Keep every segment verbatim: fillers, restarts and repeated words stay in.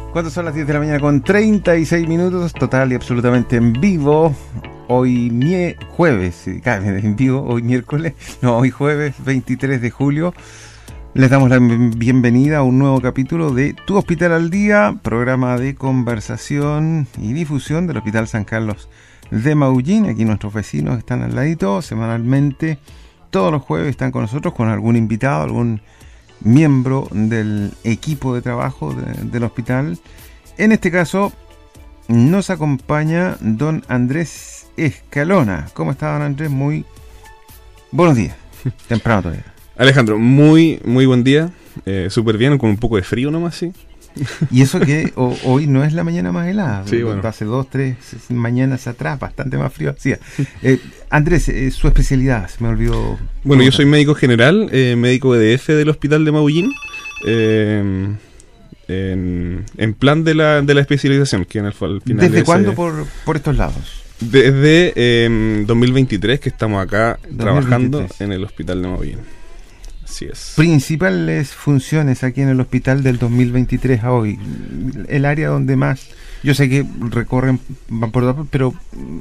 ¿Cuántas son las diez de la mañana con treinta y seis minutos? Total y absolutamente en vivo. Hoy mie jueves, en vivo, hoy miércoles, no, hoy jueves veintitrés de julio. Les damos la bienvenida a un nuevo capítulo de Tu Hospital al Día, programa de conversación y difusión del Hospital San Carlos de Maullín. Aquí nuestros vecinos están al ladito, semanalmente, todos los jueves están con nosotros, con algún invitado, algún miembro del equipo de trabajo de, del hospital. En este caso nos acompaña don Andrés Escalona. ¿Cómo está, don Andrés? Muy buenos días. Temprano todavía. Alejandro, muy muy buen día. Eh, súper bien, con un poco de frío nomás, sí. Y eso que o, hoy no es la mañana más helada. Sí, bueno. Hace dos, tres mañanas atrás, bastante más frío hacía. Eh, Andrés, eh, su especialidad, se me olvidó. Bueno, yo soy médico general, eh, médico E D F del Hospital de Maullín, eh, en, en plan de la, de la especialización, que en el, al final ¿Desde es, cuándo eh, por, por estos lados? Desde eh, dos mil veintitrés que estamos acá dos mil veintitrés trabajando en el Hospital de Maullín. Así es. Principales funciones aquí en el hospital del dos mil veintitrés a hoy. El área donde más, yo sé que recorren, van por todas, pero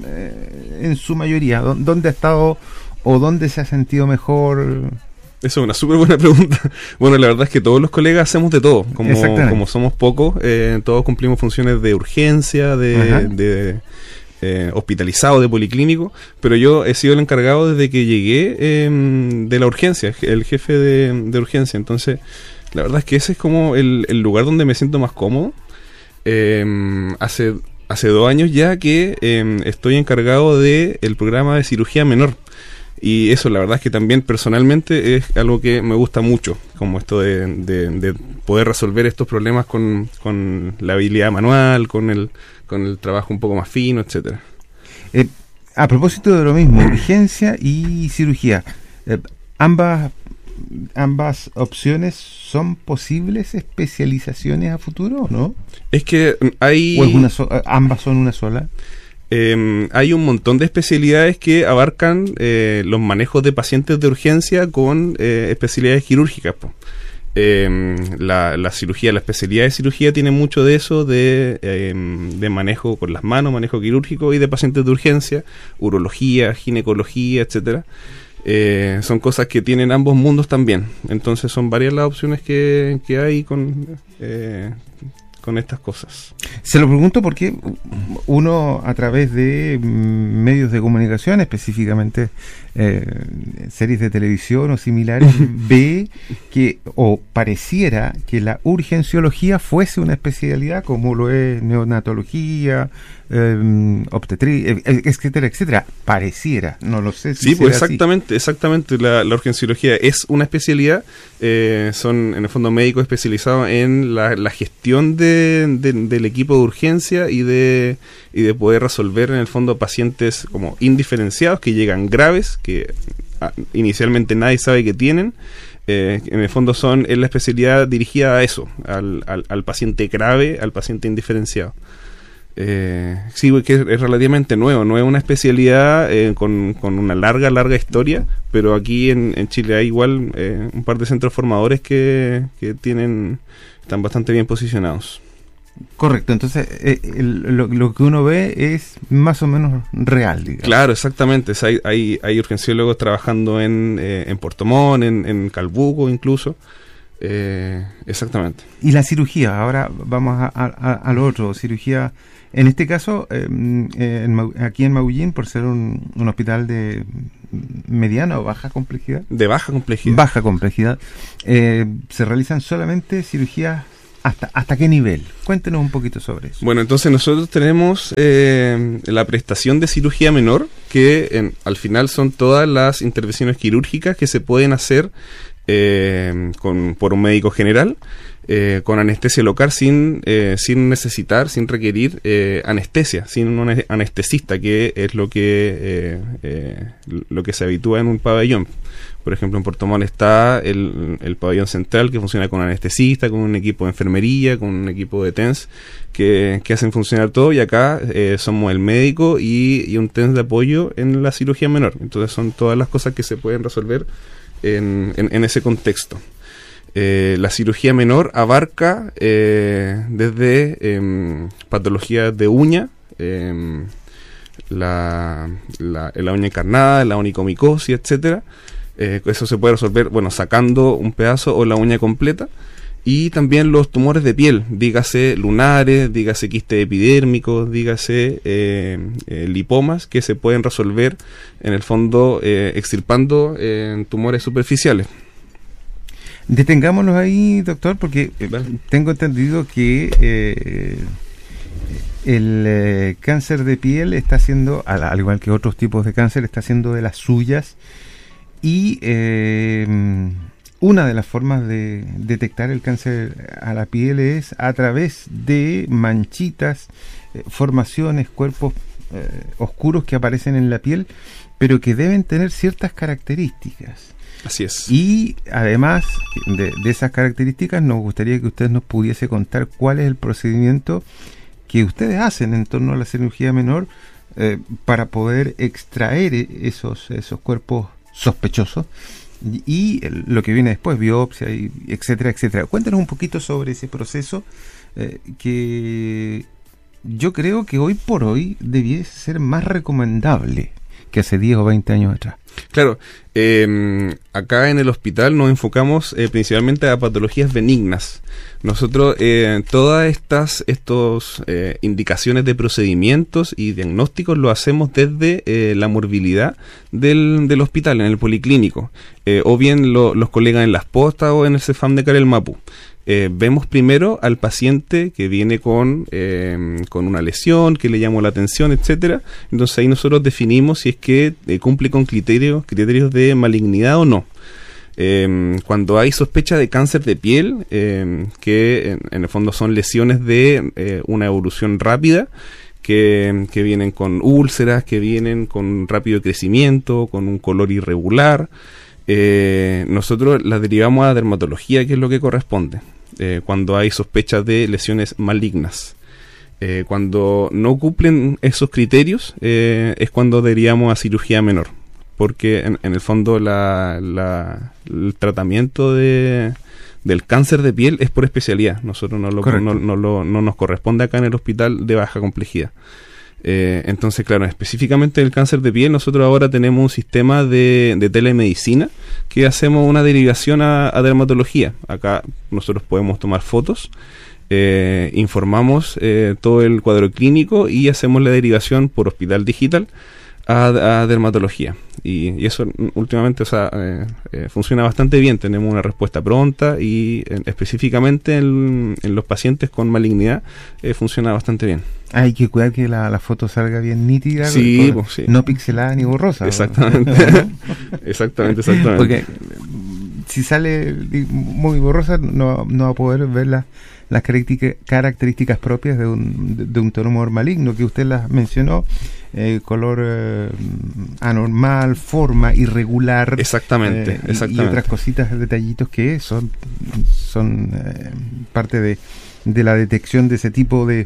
eh, en su mayoría, ¿dónde ha estado o dónde se ha sentido mejor? Eso es una súper buena pregunta. Bueno, la verdad es que todos los colegas hacemos de todo. Como, como somos pocos, eh, todos cumplimos funciones de urgencia, de... de Eh, hospitalizado, de policlínico, pero yo he sido el encargado desde que llegué eh, de la urgencia, el jefe de, de urgencia. Entonces la verdad es que ese es como el, el lugar donde me siento más cómodo. eh, hace, hace dos años ya que eh, estoy encargado del programa de cirugía menor, y eso la verdad es que también personalmente es algo que me gusta mucho, como esto de, de, de poder resolver estos problemas con, con la habilidad manual, con el con el trabajo un poco más fino, etcétera. Eh, a propósito de lo mismo, urgencia y cirugía, eh, ambas ambas opciones son posibles especializaciones a futuro, ¿no? Es que hay... ¿O es una so- ambas son una sola? Eh, hay un montón de especialidades que abarcan eh, los manejos de pacientes de urgencia con eh, especialidades quirúrgicas, po. Eh, la, la cirugía, la especialidad de cirugía tiene mucho de eso, de, eh, de manejo con las manos, manejo quirúrgico, y de pacientes de urgencia, urología, ginecología, etcétera. Eh, son cosas que tienen ambos mundos también. Entonces son varias las opciones que, que hay con, eh, con estas cosas. Se lo pregunto porque uno, a través de medios de comunicación, específicamente eh, series de televisión o similares, ve que, o pareciera que la urgenciología fuese una especialidad como lo es neonatología, eh, obstetría, etcétera, etcétera. Pareciera, no lo sé si sí, pues será exactamente, así. exactamente. La, la urgenciología es una especialidad. Eh, son, en el fondo, médicos especializados en la, la gestión de, de, del equipo de urgencia y de, y de poder resolver, en el fondo, pacientes como indiferenciados que llegan graves, que a, inicialmente nadie sabe que tienen. Eh, en el fondo son es la especialidad dirigida a eso, al, al, al paciente grave, al paciente indiferenciado. Eh, sí, que es, es relativamente nuevo, no es una especialidad eh, con, con una larga, larga historia, pero aquí en, en Chile hay igual eh, un par de centros formadores que, que tienen, están bastante bien posicionados. Correcto, entonces eh, el, lo, lo que uno ve es más o menos real, digamos. Claro, exactamente. Hay, hay, hay urgenciólogos trabajando en, eh, en Puerto Montt, en, en Calbuco incluso. Eh, exactamente. Y la cirugía, ahora vamos a, a, a lo otro, cirugía, en este caso, eh, en, aquí en Maullín, por ser un, un hospital de mediana o baja complejidad. De baja complejidad. Baja complejidad. Eh, se realizan solamente cirugías. ¿Hasta, ¿Hasta qué nivel? Cuéntenos un poquito sobre eso. Bueno, entonces nosotros tenemos eh, la prestación de cirugía menor, que en, al final son todas las intervenciones quirúrgicas que se pueden hacer eh, con, por un médico general, eh, con anestesia local, sin, eh, sin necesitar, sin requerir eh, anestesia, sin un anestesista, que es lo que, eh, eh, lo que se habitúa en un pabellón. Por ejemplo, en Puerto Montt está el, el pabellón central, que funciona con anestesista, con un equipo de enfermería, con un equipo de T E N S, que, que hacen funcionar todo, y acá eh, somos el médico y, y un T E N S de apoyo en la cirugía menor. Entonces son todas las cosas que se pueden resolver en, en, en ese contexto. Eh, la cirugía menor abarca eh, desde eh, patologías de uña, eh, la, la, la uña encarnada, la onicomicosis, etcétera. Eh, eso se puede resolver, bueno, sacando un pedazo o la uña completa. Y también los tumores de piel, dígase lunares, dígase quistes epidérmicos, dígase eh, eh, lipomas, que se pueden resolver en el fondo eh, extirpando eh, tumores superficiales. Detengámonos ahí, doctor, porque eh, tengo entendido que eh, el eh, cáncer de piel está haciendo, al, al igual que otros tipos de cáncer, está haciendo de las suyas. Y eh, una de las formas de detectar el cáncer a la piel es a través de manchitas, eh, formaciones, cuerpos eh, oscuros que aparecen en la piel, pero que deben tener ciertas características. Así es. Y además de, de esas características, nos gustaría que usted nos pudiese contar cuál es el procedimiento que ustedes hacen en torno a la cirugía menor eh, para poder extraer esos, esos cuerpos sospechosos y lo que viene después, biopsia, y etcétera, etcétera. Cuéntanos un poquito sobre ese proceso eh, que yo creo que hoy por hoy debiese ser más recomendable que hace diez o veinte años atrás. Claro, eh, acá en el hospital nos enfocamos eh, principalmente a patologías benignas. Nosotros eh, todas estas estos, eh, indicaciones de procedimientos y diagnósticos lo hacemos desde eh, la morbilidad del, del hospital, en el policlínico, eh, o bien lo, los colegas en Las Postas o en el Cefam de Carelmapu. Eh, vemos primero al paciente que viene con, eh, con una lesión, que le llamó la atención, etcétera. Entonces ahí nosotros definimos si es que eh, cumple con criterios, criterios de malignidad o no. Eh, cuando hay sospecha de cáncer de piel, eh, que en, en el fondo son lesiones de eh, una evolución rápida, que, que vienen con úlceras, que vienen con rápido crecimiento, con un color irregular, eh, nosotros las derivamos a dermatología, que es lo que corresponde. Eh, cuando hay sospechas de lesiones malignas. Eh, cuando no cumplen esos criterios, eh, es cuando derivamos a cirugía menor, porque en, en el fondo la, la, el tratamiento de, del cáncer de piel es por especialidad. Nosotros no, lo, no, no, lo, no nos corresponde acá en el hospital de baja complejidad. Eh, entonces, claro, específicamente el cáncer de piel, nosotros ahora tenemos un sistema de, de telemedicina que hacemos una derivación a, a dermatología. Acá nosotros podemos tomar fotos, eh, informamos eh, todo el cuadro clínico y hacemos la derivación por hospital digital a, a dermatología. Y, y eso últimamente, o sea, eh, eh, funciona bastante bien. Tenemos una respuesta pronta y eh, específicamente en, en los pacientes con malignidad eh, funciona bastante bien. Hay que cuidar que la, la foto salga bien nítida, sí, pues, sí. No pixelada ni borrosa. Exactamente. exactamente, exactamente. Porque si sale muy borrosa no, no va a poder ver la, las características propias de un, de, de un tumor maligno, que usted las mencionó, eh, color eh, anormal, forma irregular. Exactamente, eh, exactamente. Y, y otras cositas, detallitos que son, son eh, parte de, de la detección de ese tipo de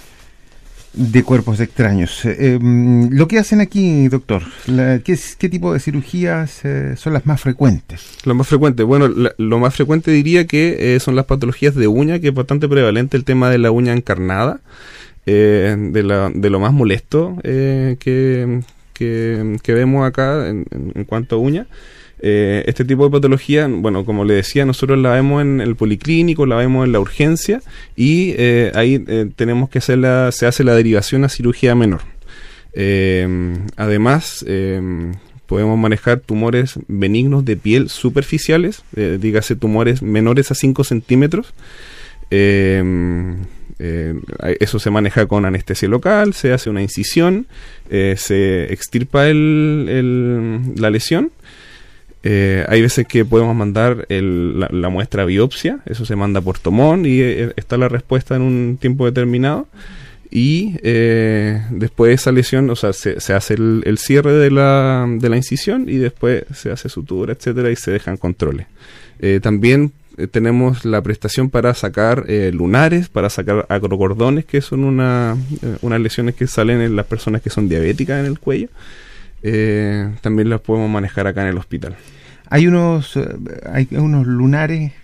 de cuerpos extraños. Eh, lo que hacen aquí, doctor, la, ¿qué, ¿qué tipo de cirugías eh, son las más frecuentes? Lo más frecuente, bueno, la, lo más frecuente diría que eh, son las patologías de uña, que es bastante prevalente el tema de la uña encarnada, eh, de, la, de lo más molesto eh, que, que, que vemos acá en, en, en cuanto a uña. Eh, este tipo de patología, bueno, como le decía, nosotros la vemos en el policlínico, la vemos en la urgencia y eh, ahí eh, tenemos que hacer la, se hace la derivación a cirugía menor. Eh, además, eh, podemos manejar tumores benignos de piel superficiales, eh, dígase tumores menores a cinco centímetros. Eh, eh, eso se maneja con anestesia local, se hace una incisión, eh, se extirpa el, el, la lesión. Eh, hay veces que podemos mandar el, la, la muestra a biopsia, eso se manda por tomón y eh, está la respuesta en un tiempo determinado. Y eh, después de esa lesión, o sea, se, se hace el, el cierre de la, de la incisión y después se hace sutura, etcétera, y se dejan controles. Eh, también eh, tenemos la prestación para sacar eh, lunares, para sacar acrocordones, que son una, eh, unas lesiones que salen en las personas que son diabéticas en el cuello. Eh, también las podemos manejar acá en el hospital. Hay unos, hay unos lunares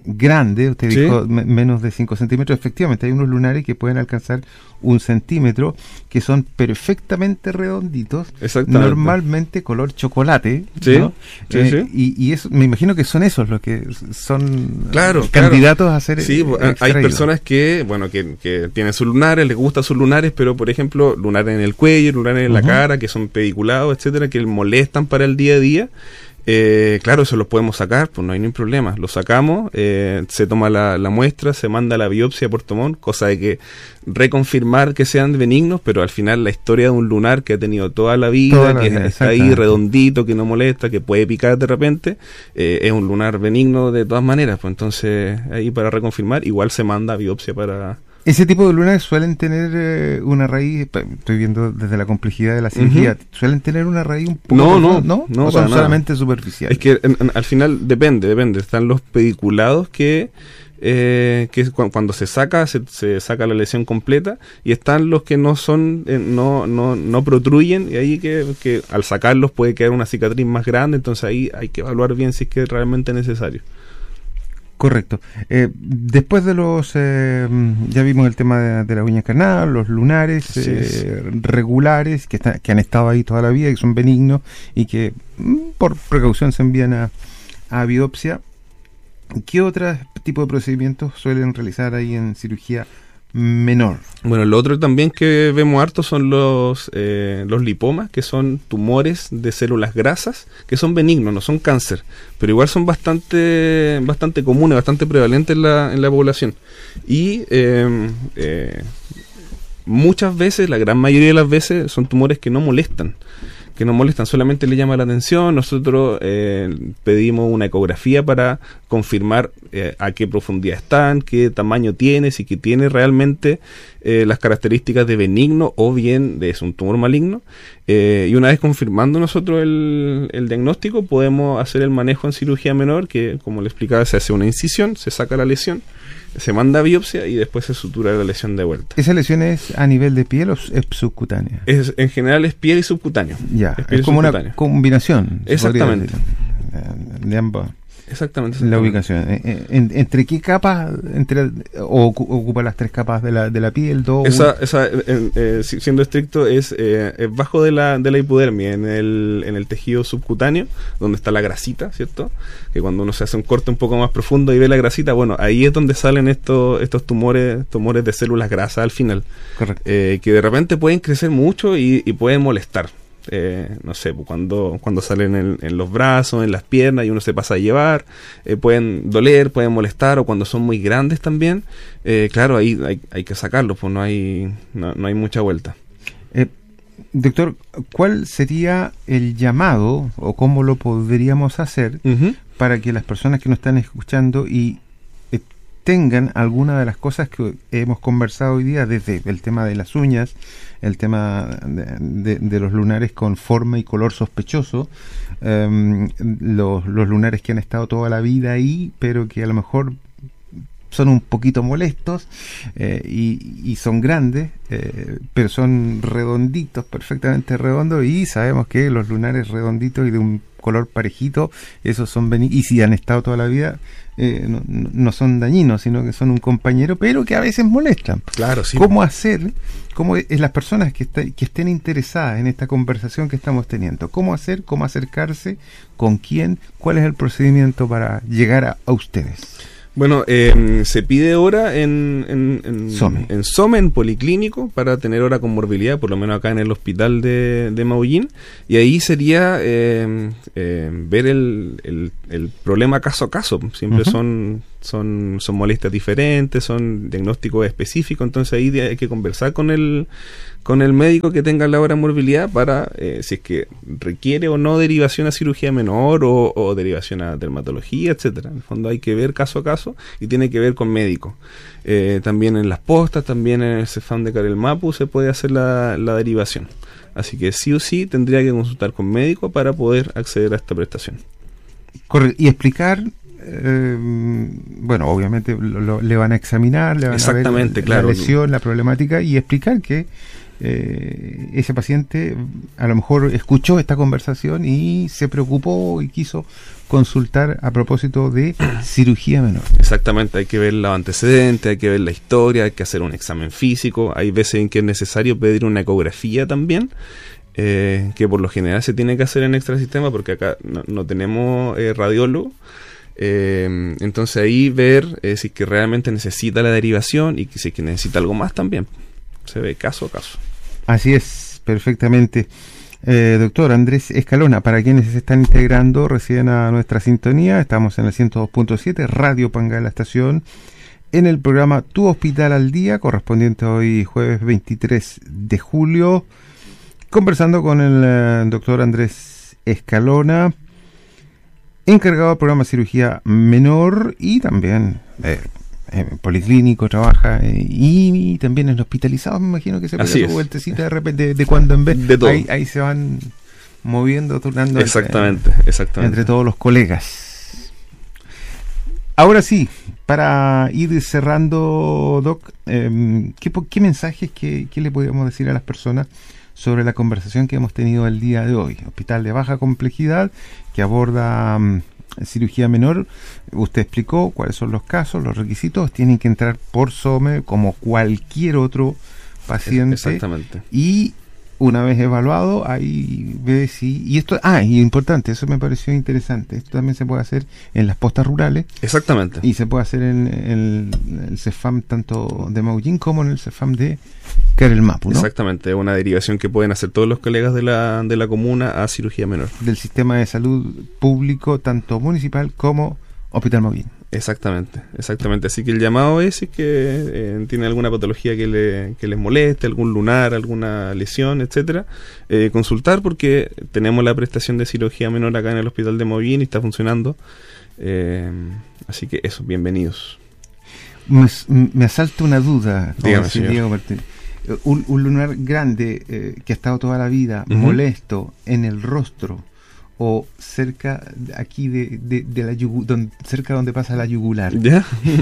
grandes, usted ¿Sí? dijo me, menos de cinco centímetros, efectivamente hay unos lunares que pueden alcanzar un centímetro, que son perfectamente redonditos, normalmente color chocolate, sí, ¿no? sí, eh, sí. Y, y eso, me imagino que son esos los que son claro, candidatos claro. a ser sí, extraídos. Hay personas que, bueno, que, que tienen sus lunares, les gustan sus lunares, pero por ejemplo, lunares en el cuello, lunares en uh-huh. la cara, que son pediculados, etcétera, que molestan para el día a día. Eh, claro, eso los podemos sacar, pues no hay ningún problema. Lo sacamos, eh, se toma la, la muestra, se manda la biopsia a Puerto Montt, cosa de que reconfirmar que sean benignos, pero al final la historia de un lunar que ha tenido toda la vida, toda la que vida, está ahí redondito, que no molesta, que puede picar de repente, eh, es un lunar benigno de todas maneras. Pues entonces ahí para reconfirmar igual se manda a biopsia para... Ese tipo de lunares suelen tener eh, una raíz, estoy viendo desde la complejidad de la cirugía, uh-huh. suelen tener una raíz un poco... No, no, ¿no? no, ¿O son solamente superficiales? Es que en, en, al final depende, depende. Están los pediculados que, eh, que cu- cuando se saca, se, se saca la lesión completa, y están los que no son, eh, no, no, no protruyen, y ahí que, que al sacarlos puede quedar una cicatriz más grande, entonces ahí hay que evaluar bien si es que realmente es necesario. Correcto. Eh, después de los, eh, ya vimos el tema de, de la uña carnal, los lunares sí, eh, sí. regulares, que, está, que han estado ahí toda la vida, que son benignos y que mm, por precaución se envían a, a biopsia. ¿Qué otro tipo de procedimientos suelen realizar ahí en cirugía menor? Bueno, lo otro también que vemos harto son los eh, los lipomas, que son tumores de células grasas, que son benignos, no son cáncer, pero igual son bastante bastante comunes, bastante prevalentes en la, en la población. Y eh, eh, muchas veces, la gran mayoría de las veces, son tumores que no molestan. que no molestan, solamente le llama la atención. Nosotros eh, pedimos una ecografía para confirmar eh, a qué profundidad están, qué tamaño tiene, si que tiene realmente eh, las características de benigno o bien de es un tumor maligno. Eh, y una vez confirmando nosotros el, el diagnóstico, podemos hacer el manejo en cirugía menor, que como le explicaba, se hace una incisión, se saca la lesión, se manda a biopsia y después se sutura la lesión de vuelta. ¿Esa lesión es a nivel de piel o es subcutánea? Es, en general es piel y subcutáneo. Ya, es, es como una combinación. Exactamente. De ambas. Exactamente, exactamente. La ubicación. ¿En, ¿Entre qué capas? Entre, ¿O ocupa las tres capas de la, de la piel? Dos, esa, esa eh, eh, siendo estricto, es, eh, es bajo de la, de la hipodermia, en el, en el tejido subcutáneo, donde está la grasita, ¿cierto? Que cuando uno se hace un corte un poco más profundo y ve la grasita, bueno, ahí es donde salen estos, estos tumores, tumores de células grasas al final. Correcto. Eh, que de repente pueden crecer mucho y, y pueden molestar. Eh, no sé, cuando, cuando salen en, en los brazos, en las piernas y uno se pasa a llevar, eh, pueden doler, pueden molestar, o cuando son muy grandes también, eh, claro, ahí hay, hay que sacarlos, pues no hay, no, no hay mucha vuelta. Eh, doctor, ¿cuál sería el llamado o cómo lo podríamos hacer uh-huh. para que las personas que nos están escuchando y eh, tengan alguna de las cosas que hemos conversado hoy día, desde el tema de las uñas, el tema de, de, de los lunares con forma y color sospechoso, um, los, los lunares que han estado toda la vida ahí, pero que a lo mejor son un poquito molestos eh, y, y son grandes, eh, pero son redonditos, perfectamente redondos, y sabemos que los lunares redonditos y de un color parejito, esos son benignos, y si han estado toda la vida, eh, no, no son dañinos, sino que son un compañero, pero que a veces molestan. Claro, sí. ¿Cómo hacer, cómo es las personas que, está, que estén interesadas en esta conversación que estamos teniendo, cómo hacer, cómo acercarse, con quién, cuál es el procedimiento para llegar a, a ustedes? Bueno, eh, se pide hora en, en, en, SOME. en SOME, en Policlínico, para tener hora con morbilidad, por lo menos acá en el hospital de, de Maullín, y ahí sería eh, eh, ver el, el, el problema caso a caso. Siempre uh-huh. son, son, son molestias diferentes, son diagnósticos específicos, entonces ahí hay que conversar con el, con el médico que tenga la hora de morbilidad para, eh, si es que requiere o no derivación a cirugía menor o, o derivación a dermatología, etcétera. En el fondo hay que ver caso a caso y tiene que ver con médico. Eh, también en las postas, también en el Cefam de Carelmapu se puede hacer la, la derivación. Así que sí o sí tendría que consultar con médico para poder acceder a esta prestación. Correcto. Y explicar, eh, bueno, obviamente lo, lo, le van a examinar, le van Exactamente, a ver claro. la lesión, la problemática, y explicar que eh, ese paciente a lo mejor escuchó esta conversación y se preocupó y quiso consultar a propósito de cirugía menor. Exactamente, hay que ver los antecedentes, hay que ver la historia, hay que hacer un examen físico, hay veces en que es necesario pedir una ecografía también, eh, que por lo general se tiene que hacer en extrasistema porque acá no, no tenemos eh, radiólogo. Eh, entonces ahí ver eh, si es que realmente necesita la derivación y que si es que necesita algo más también. Se ve caso a caso. Así es, perfectamente. Eh, doctor Andrés Escalona, para quienes se están integrando recién a nuestra sintonía, estamos en el ciento dos punto siete, Radio Panga, la estación, en el programa Tu Hospital al Día, correspondiente hoy jueves veintitrés de julio, conversando con el eh, doctor Andrés Escalona, encargado del programa Cirugía Menor y también eh, eh, policlínico, trabaja eh, y, y también en hospitalizados, me imagino que se pega su vueltecita de repente de, de cuando en vez. De todo. Ahí, ahí se van moviendo, turnando exactamente, entre, exactamente. entre todos los colegas. Ahora sí, para ir cerrando, Doc, eh, ¿qué, ¿qué mensajes, qué, qué le podríamos decir a las personas sobre la conversación que hemos tenido el día de hoy? Hospital de baja complejidad que aborda um, cirugía menor. Usted explicó cuáles son los casos, los requisitos. Tienen que entrar por SOME como cualquier otro paciente. Exactamente. Y una vez evaluado, ahí ve si... Y esto, ah, y importante, eso me pareció interesante. Esto también se puede hacer en las postas rurales. Exactamente. Y se puede hacer en, en el CEFAM tanto de Maullín como en el CEFAM de Carelmapu, ¿no? Exactamente, es una derivación que pueden hacer todos los colegas de la, de la comuna a cirugía menor. Del sistema de salud público, tanto municipal como Hospital Maullín. Exactamente, exactamente. Así que el llamado es si es que eh, tiene alguna patología que, le, que les moleste, algún lunar, alguna lesión, etcétera, eh, consultar porque tenemos la prestación de cirugía menor acá en el Hospital de Maullín y está funcionando. Eh, así que eso, bienvenidos. Me, me asalta una duda. Dígame, si Diego Martín. Un, un lunar grande eh, que ha estado toda la vida uh-huh. molesto en el rostro o cerca aquí de, de, de la yugu, donde, cerca donde pasa la yugular. ¿Ya?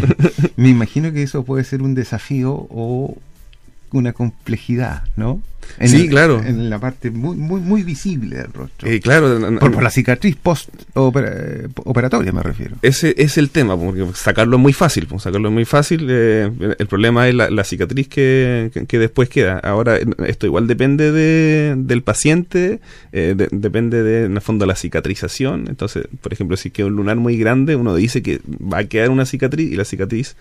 Me imagino que eso puede ser un desafío o una complejidad, ¿no? En sí, el, claro. En la parte muy muy muy visible del rostro. Eh, claro. Por, por la cicatriz post-operatoria me refiero. Ese es el tema, porque sacarlo es muy fácil. Pues, sacarlo es muy fácil. Eh, el problema es la, la cicatriz que, que, que después queda. Ahora, esto igual depende de, del paciente, eh, de, depende de, en el fondo, la cicatrización. Entonces, por ejemplo, si queda un lunar muy grande, uno dice que va a quedar una cicatriz y la cicatriz...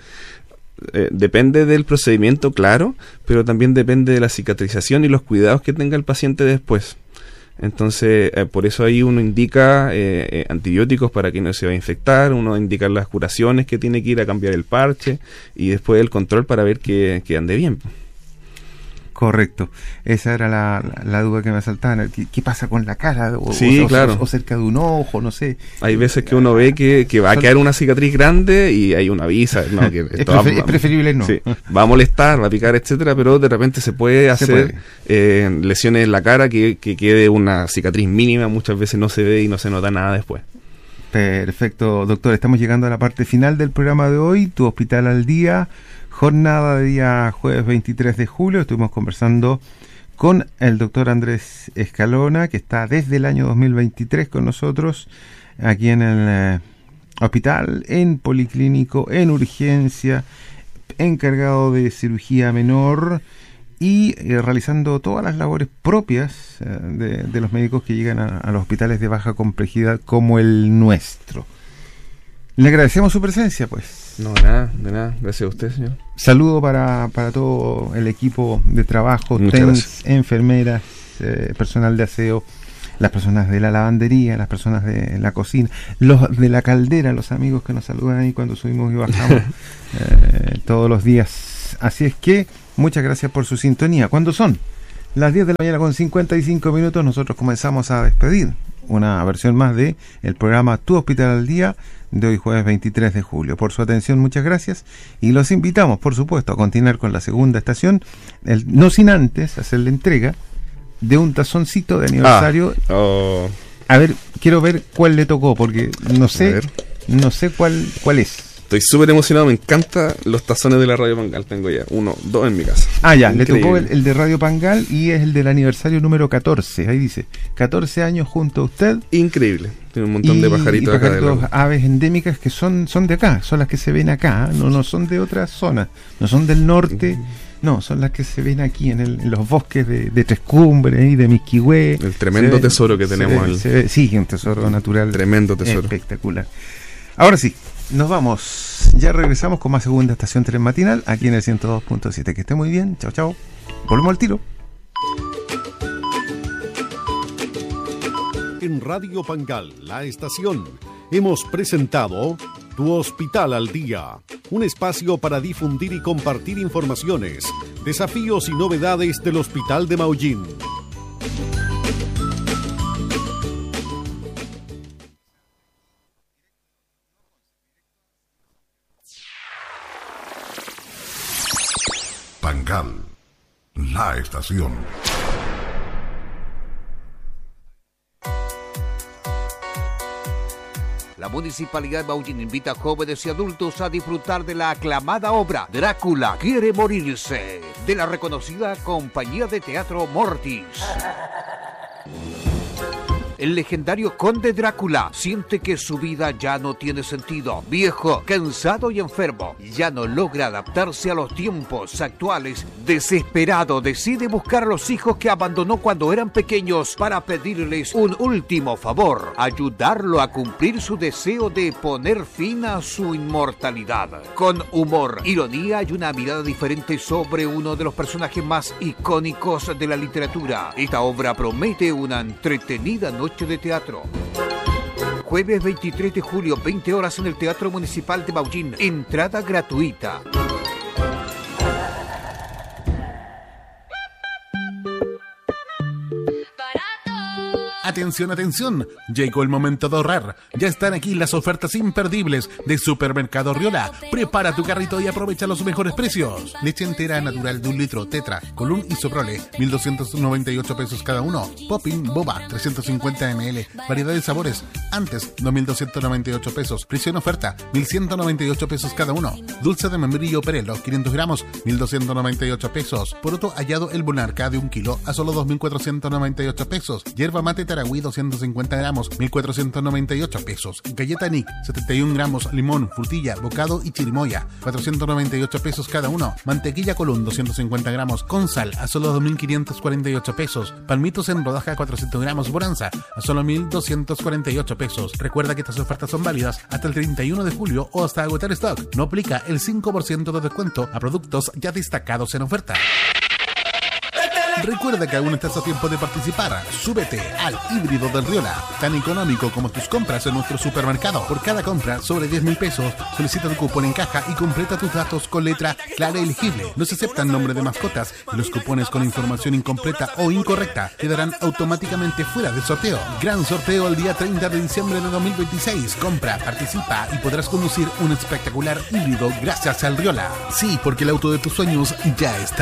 Eh, depende del procedimiento, claro, pero también depende de la cicatrización y los cuidados que tenga el paciente después. Entonces, eh, por eso ahí uno indica eh, eh, antibióticos para que no se va a infectar, uno indica las curaciones que tiene que ir a cambiar el parche y después el control para ver que, que ande bien. Correcto, esa era la, la, la duda que me asaltaba. ¿Qué, qué pasa con la cara? O, sí, o, claro. o, o cerca de un ojo, no sé. Hay veces que uno ve que, que va a quedar una cicatriz grande y hay una avisa. No, que es, prefer, va, es preferible no. Sí, va a molestar, va a picar, etcétera, pero de repente se puede hacer se puede. Eh, lesiones en la cara que, que quede una cicatriz mínima. Muchas veces no se ve y no se nota nada después. Perfecto, doctor. Estamos llegando a la parte final del programa de hoy. Tu Hospital al Día. Jornada de día jueves veintitrés de julio, estuvimos conversando con el doctor Andrés Escalona, que está desde el año dos mil veintitrés con nosotros, aquí en el eh, hospital, en policlínico, en urgencia, encargado de cirugía menor y eh, realizando todas las labores propias eh, de, de los médicos que llegan a, a los hospitales de baja complejidad como el nuestro. Le agradecemos su presencia, pues. No, de nada, de nada. Gracias a usted, señor. Saludo para, para todo el equipo de trabajo, T E N S, enfermeras, eh, personal de aseo, las personas de la lavandería, las personas de la cocina, los de la caldera, los amigos que nos saludan ahí cuando subimos y bajamos eh, todos los días. Así es que, muchas gracias por su sintonía. ¿Cuándo son? Las diez de la mañana con cincuenta y cinco minutos, nosotros comenzamos a despedir una versión más de el programa Tu Hospital al Día de hoy jueves veintitrés de julio. Por su atención, muchas gracias y los invitamos, por supuesto, a continuar con la segunda estación, el, no sin antes hacer la entrega de un tazoncito de aniversario. Ah, oh. A ver, quiero ver cuál le tocó, porque no sé, no sé cuál, cuál es. Estoy súper emocionado, me encantan los tazones de la Radio Pangal. Tengo ya uno, dos en mi casa. Ah, ya, increíble. Le tocó el, el de Radio Pangal y es el del aniversario número catorce. Ahí dice, catorce años junto a usted. Increíble. Tiene un montón y, de pajaritos y acá. Pajaritos, de aves endémicas que son, son de acá, son las que se ven acá, no, no son de otras zonas, no son del norte. Uh-huh. No, son las que se ven aquí en, el, en los bosques de, de Tres Cumbres y de Misquihue. El tremendo ve, tesoro que tenemos. Se ve, el... se ve, sí, un tesoro natural. Tremendo tesoro. Espectacular. Ahora sí, nos vamos. Ya regresamos con más Segunda Estación Tren Matinal aquí en el ciento dos punto siete. Que esté muy bien. Chao, chao. Volvemos al tiro. En Radio Pangal, la estación, hemos presentado Tu Hospital al Día, un espacio para difundir y compartir informaciones, desafíos y novedades del Hospital de Maullín. Pangal, la estación. La Municipalidad de Maullín invita a jóvenes y adultos a disfrutar de la aclamada obra Drácula quiere morirse, de la reconocida compañía de teatro Mortis. El legendario conde Drácula siente que su vida ya no tiene sentido. Viejo, cansado y enfermo, ya no logra adaptarse a los tiempos actuales. Desesperado, decide buscar a los hijos que abandonó cuando eran pequeños para pedirles un último favor: ayudarlo a cumplir su deseo de poner fin a su inmortalidad. Con humor, ironía y una mirada diferente sobre uno de los personajes más icónicos de la literatura, esta obra promete una entretenida noche de teatro. Jueves veintitrés de julio, veinte horas en el Teatro Municipal de Maullín. Entrada gratuita. Atención, atención, llegó el momento de ahorrar. Ya están aquí las ofertas imperdibles de Supermercado Riola. Prepara tu carrito y aprovecha los mejores precios. Leche entera natural de un litro, Tetra, Colún y Soprole, mil doscientos noventa y ocho pesos cada uno. Poppin Boba, trescientos cincuenta mililitros, variedad de sabores, antes dos mil doscientos noventa y ocho pesos. Precio en oferta, mil ciento noventa y ocho pesos cada uno. Dulce de membrillo Perelo, quinientos gramos, mil doscientos noventa y ocho pesos. Poroto hallado el Bonarca de un kilo a solo dos mil cuatrocientos noventa y ocho pesos. Yerba mate Taragüí doscientos cincuenta gramos, mil cuatrocientos noventa y ocho pesos. Galleta Nick, setenta y un gramos, limón, frutilla, bocado y chirimoya, cuatrocientos noventa y ocho pesos cada uno. Mantequilla Colón, doscientos cincuenta gramos, con sal, a solo dos mil quinientos cuarenta y ocho pesos. Palmitos en rodaja, cuatrocientos gramos, Bonanza, a solo mil doscientos cuarenta y ocho pesos. Recuerda que estas ofertas son válidas hasta el treinta y uno de julio o hasta agotar stock. No aplica el cinco por ciento de descuento a productos ya destacados en oferta. Recuerda que aún estás a tiempo de participar. Súbete al híbrido del Riola, tan económico como tus compras en nuestro supermercado. Por cada compra sobre diez mil pesos, solicita tu cupón en caja y completa tus datos con letra clara y legible. No se aceptan nombre de mascotas y los cupones con información incompleta o incorrecta quedarán automáticamente fuera del sorteo. Gran sorteo el día treinta de diciembre de dos mil veintiséis. Compra, participa y podrás conducir un espectacular híbrido gracias al Riola. Sí, porque el auto de tus sueños ya está